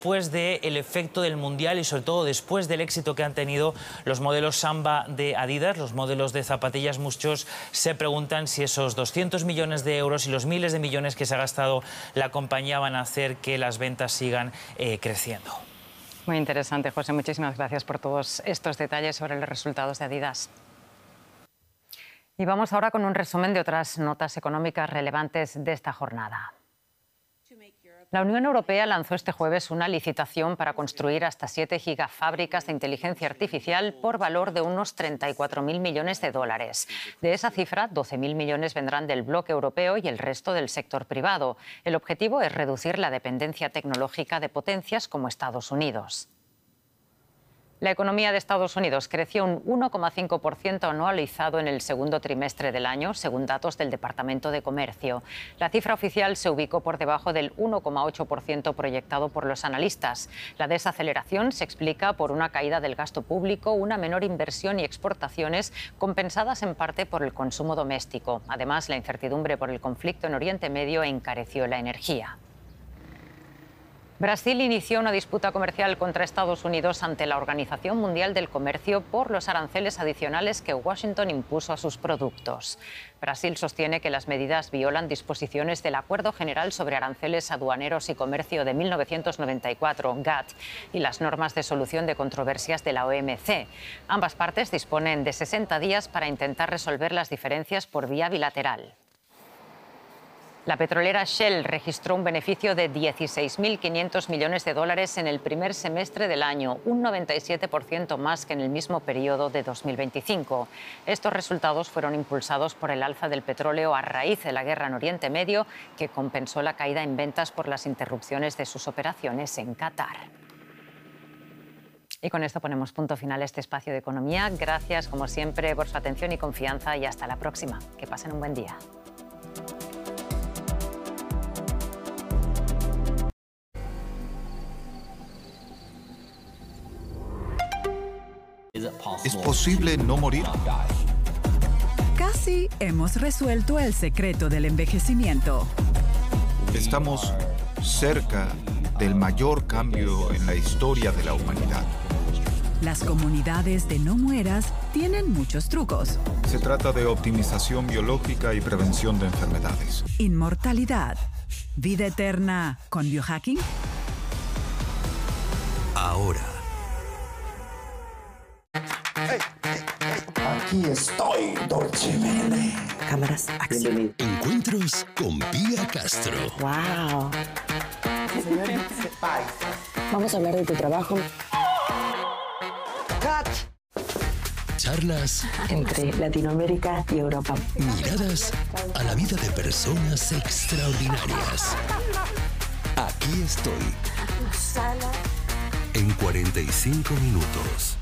Después del efecto del Mundial y sobre todo después del éxito que han tenido los modelos Samba de Adidas, los modelos de zapatillas, muchos se preguntan si esos 200 millones de euros y los miles de millones que se ha gastado la compañía van a hacer que las ventas sigan creciendo. Muy interesante, José. Muchísimas gracias por todos estos detalles sobre los resultados de Adidas. Y vamos ahora con un resumen de otras notas económicas relevantes de esta jornada. La Unión Europea lanzó este jueves una licitación para construir hasta 7 gigafábricas de inteligencia artificial por valor de unos 34.000 millones de dólares. De esa cifra, 12.000 millones vendrán del bloque europeo y el resto del sector privado. El objetivo es reducir la dependencia tecnológica de potencias como Estados Unidos. La economía de Estados Unidos creció un 1,5% anualizado en el segundo trimestre del año, según datos del Departamento de Comercio. La cifra oficial se ubicó por debajo del 1,8% proyectado por los analistas. La desaceleración se explica por una caída del gasto público, una menor inversión y exportaciones, compensadas en parte por el consumo doméstico. Además, la incertidumbre por el conflicto en Oriente Medio encareció la energía. Brasil inició una disputa comercial contra Estados Unidos ante la Organización Mundial del Comercio por los aranceles adicionales que Washington impuso a sus productos. Brasil sostiene que las medidas violan disposiciones del Acuerdo General sobre Aranceles Aduaneros y Comercio de 1994, GATT, y las normas de solución de controversias de la OMC. Ambas partes disponen de 60 días para intentar resolver las diferencias por vía bilateral. La petrolera Shell registró un beneficio de 16.500 millones de dólares en el primer semestre del año, un 97% más que en el mismo periodo de 2025. Estos resultados fueron impulsados por el alza del petróleo a raíz de la guerra en Oriente Medio, que compensó la caída en ventas por las interrupciones de sus operaciones en Qatar. Y con esto ponemos punto final a este espacio de economía. Gracias, como siempre, por su atención y confianza y hasta la próxima. Que pasen un buen día. ¿Es posible no morir? Casi hemos resuelto el secreto del envejecimiento. Estamos cerca del mayor cambio en la historia de la humanidad. Las comunidades de No Mueras tienen muchos trucos. Se trata de optimización biológica y prevención de enfermedades. Inmortalidad. Vida eterna con biohacking. Ahora. Aquí estoy, Dolce Vele. Cámaras, acción. Encuentros con Pía Castro. Wow. Vamos a hablar de tu trabajo. Cut. Charlas Entre Latinoamérica y Europa. Miradas a la vida de personas extraordinarias. Aquí estoy. En 45 minutos.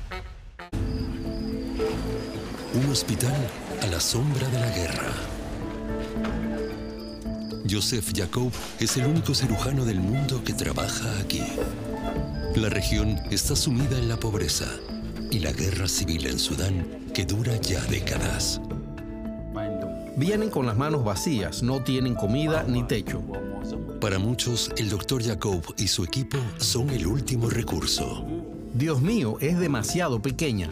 Un hospital a la sombra de la guerra. Joseph Jacob es el único cirujano del mundo que trabaja aquí. La región está sumida en la pobreza y la guerra civil en Sudán, que dura ya décadas. Vienen con las manos vacías, no tienen comida ni techo. Para muchos, el Dr. Jacob y su equipo son el último recurso. Dios mío, es demasiado pequeña.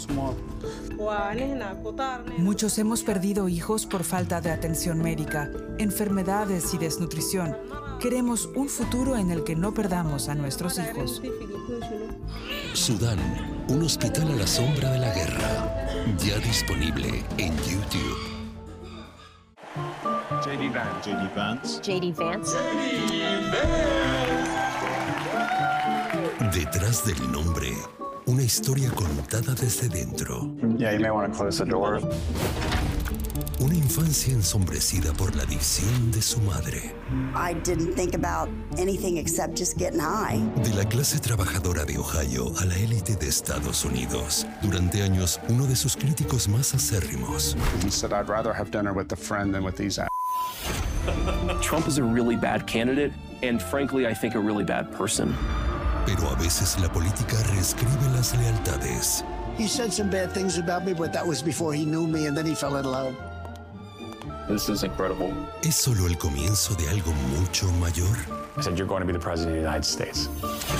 Muchos hemos perdido hijos por falta de atención médica, enfermedades y desnutrición. Queremos un futuro en el que no perdamos a nuestros hijos. Sudán, un hospital a la sombra de la guerra. Ya disponible en YouTube. JD Vance. JD Vance. JD Vance. Detrás del nombre, una historia contada desde dentro. Yeah, you may want to close the door. Una infancia ensombrecida por la adicción de su madre. I didn't think about anything except just getting high. De la clase trabajadora de Ohio a la élite de Estados Unidos. Durante años, uno de sus críticos más acérrimos. He said, I'd rather have dinner with a friend than with these Trump is a really bad candidate, and frankly, I think a really bad person. Pero a veces la política reescribe las lealtades. He said some bad things about me, but that was before he knew me, and then he fell in love. This is incredible. ¿Es solo el comienzo de algo mucho mayor? I said, you're going to be the president of the United States.